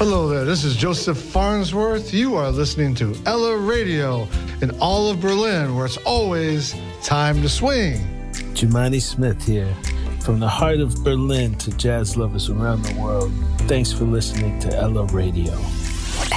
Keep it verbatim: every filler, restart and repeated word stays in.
Hello there, this is Joseph Farnsworth. You are listening to Ella Radio in all of Berlin, where it's always time to swing. Jumani Smith here, from the heart of Berlin to jazz lovers around the world. Thanks for listening to Ella Radio.